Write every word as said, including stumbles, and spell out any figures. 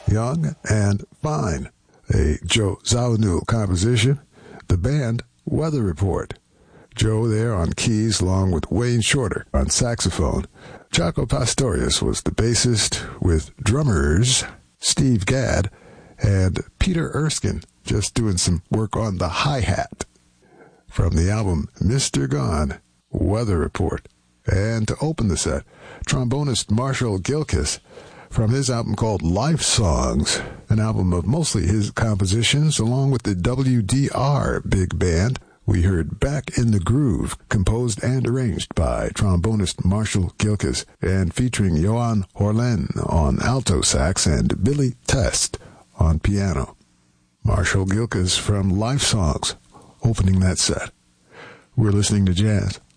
Young and Fine, a Joe Zawinul composition. The band, Weather Report. Joe there on keys along with Wayne Shorter on saxophone. Jaco Pastorius was the bassist with drummers Steve Gadd and Peter Erskine just doing some work on the hi-hat. From the album Mister Gone, Weather Report. And to open the set, trombonist Marshall Gilkis from his album called Life Songs, an album of mostly his compositions along with the W D R Big Band. We heard Back in the Groove, composed and arranged by trombonist Marshall Gilkis and featuring Johan Horlen on alto sax and Billy Test on piano. Marshall Gilkis from Life Songs, opening that set. We're listening to jazz